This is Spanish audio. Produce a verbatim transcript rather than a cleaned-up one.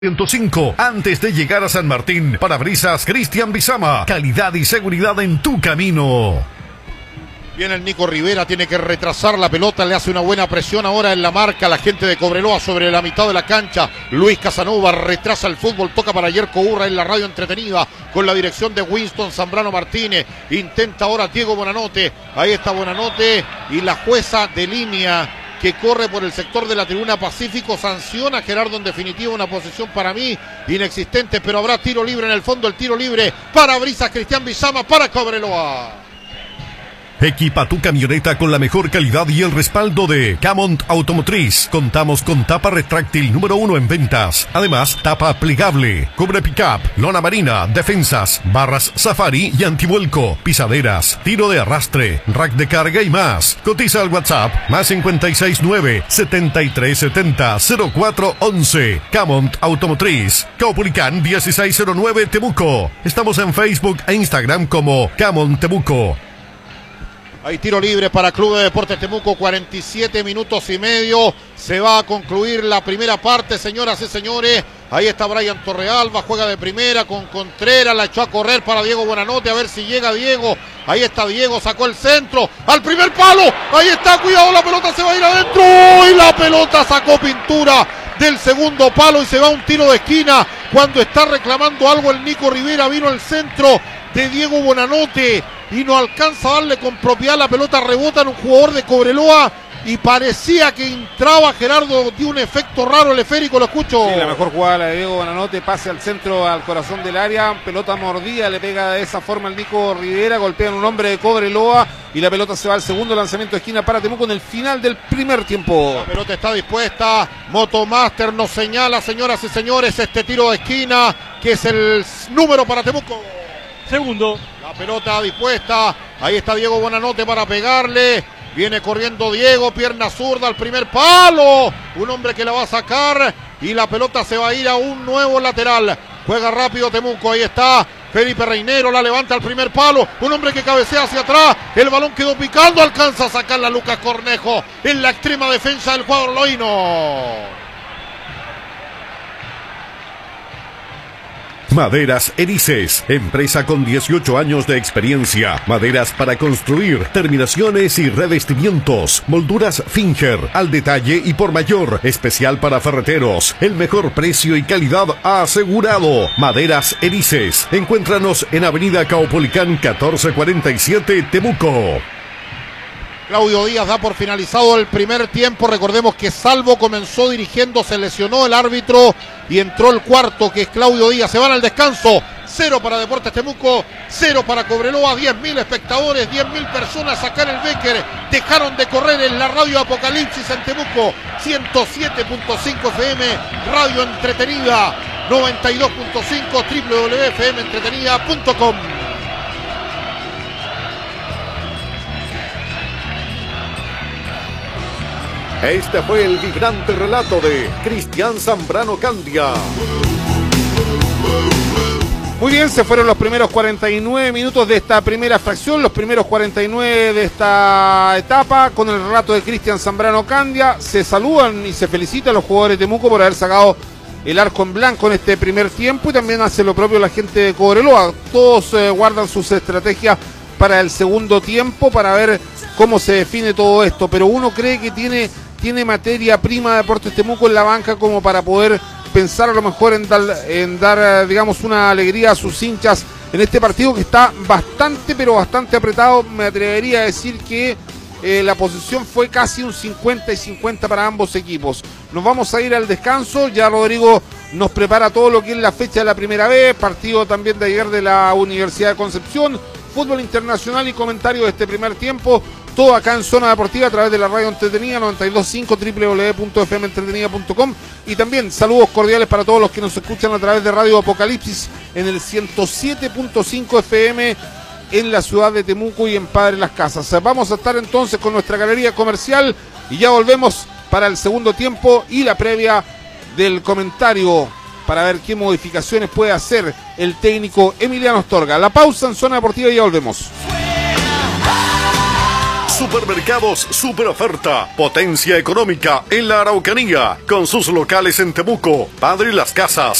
ciento cinco. Antes de llegar a San Martín, parabrisas Cristian Bizama. Calidad y seguridad en tu camino. Viene el Nico Rivera, tiene que retrasar la pelota, le hace una buena presión ahora en la marca la gente de Cobreloa sobre la mitad de la cancha. Luis Casanova retrasa el fútbol, toca para Yerko Urra en la radio entretenida con la dirección de Winston Zambrano Martínez. Intenta ahora Diego Buenanote, ahí está Buenanote y la jueza de línea que corre por el sector de la tribuna Pacífico sanciona a Gerardo en definitiva una posición para mí inexistente, pero habrá tiro libre en el fondo, el tiro libre para Brisas Cristian Bizama para Cobreloa. Equipa tu camioneta con la mejor calidad y el respaldo de Camont Automotriz. Contamos con tapa retráctil número uno en ventas. Además, tapa plegable, cubre pickup, lona marina, defensas, barras safari y antivuelco, pisaderas, tiro de arrastre, rack de carga y más. Cotiza al WhatsApp más cincuenta y seis nueve, setenta y tres setenta, cero cuatro once. Camont Automotriz. Caupolicán dieciséis cero nueve Temuco. Estamos en Facebook e Instagram como Camont Temuco. Hay tiro libre para Club de Deportes Temuco, cuarenta y siete minutos y medio. Se va a concluir la primera parte, señoras y señores. Ahí está Brian Torrealba, juega de primera con Contreras, la echó a correr para Diego Buenanote, a ver si llega Diego. Ahí está Diego, sacó el centro, al primer palo. Ahí está, cuidado, la pelota se va a ir adentro. Y la pelota sacó Pintura del segundo palo y se va a un tiro de esquina. Cuando está reclamando algo el Nico Rivera, vino al centro de Diego Buenanote y no alcanza a darle con propiedad, la pelota rebota en un jugador de Cobreloa y parecía que entraba. Gerardo, dio un efecto raro el esférico, lo escucho. Sí, la mejor jugada la de Diego Buenanote, pase al centro, al corazón del área, pelota mordida, le pega de esa forma el Nico Rivera, golpea en un hombre de Cobreloa y la pelota se va al segundo lanzamiento de esquina para Temuco en el final del primer tiempo. La pelota está dispuesta, Motomaster nos señala, señoras y señores, este tiro de esquina que es el número para Temuco. Segundo. La pelota dispuesta, ahí está Diego Buenanote para pegarle, viene corriendo Diego, pierna zurda al primer palo, un hombre que la va a sacar y la pelota se va a ir a un nuevo lateral. Juega rápido Temuco, ahí está Felipe Reinero, la levanta al primer palo, un hombre que cabecea hacia atrás, el balón quedó picando, alcanza a sacarla Lucas Cornejo en la extrema defensa del cuadro loíno. Maderas Erices, empresa con dieciocho años de experiencia. Maderas para construir, terminaciones y revestimientos. Molduras Finger, al detalle y por mayor. Especial para ferreteros. El mejor precio y calidad asegurado. Maderas Erices. Encuéntranos en Avenida Caupolicán catorce cuarenta y siete, Temuco. Claudio Díaz da por finalizado el primer tiempo. Recordemos que Salvo comenzó dirigiendo, se lesionó el árbitro y entró el cuarto, que es Claudio Díaz. Se van al descanso. Cero para Deportes Temuco, cero para Cobreloa. diez mil espectadores, diez mil personas acá en el Becker. Dejaron de correr en la radio Apocalipsis en Temuco. ciento siete punto cinco F M, radio entretenida. noventa y dos punto cinco, doble u doble u doble u punto f m entretenida punto com. Este fue el vibrante relato de Cristian Zambrano Candia. Muy bien, se fueron los primeros cuarenta y nueve minutos de esta primera fracción, los primeros cuarenta y nueve de esta etapa, con el relato de Cristian Zambrano Candia. Se saludan y se felicitan los jugadores de Temuco por haber sacado el arco en blanco en este primer tiempo, y también hace lo propio la gente de Cobreloa. Todos eh, guardan sus estrategias para el segundo tiempo, para ver cómo se define todo esto, pero uno cree que tiene... tiene materia prima de Deportes Temuco en la banca como para poder pensar a lo mejor en dar, en dar, digamos, una alegría a sus hinchas en este partido que está bastante, pero bastante apretado. Me atrevería a decir que eh, la posición fue casi un cincuenta y cincuenta para ambos equipos. Nos vamos a ir al descanso, ya Rodrigo nos prepara todo lo que es la fecha de la primera vez, partido también de ayer de la Universidad de Concepción, fútbol internacional y comentario de este primer tiempo. Todo acá en Zona Deportiva a través de la radio entretenida noventa y dos punto cinco, doble u doble u doble u punto f m entretenida punto com, y también saludos cordiales para todos los que nos escuchan a través de Radio Apocalipsis en el ciento siete punto cinco F M en la ciudad de Temuco y en Padre Las Casas. Vamos a estar entonces con nuestra galería comercial y ya volvemos para el segundo tiempo y la previa del comentario para ver qué modificaciones puede hacer el técnico Emiliano Astorga. La pausa en Zona Deportiva y ya volvemos. Supermercados Super Oferta, potencia económica en la Araucanía, con sus locales en Temuco, Padre Las Casas,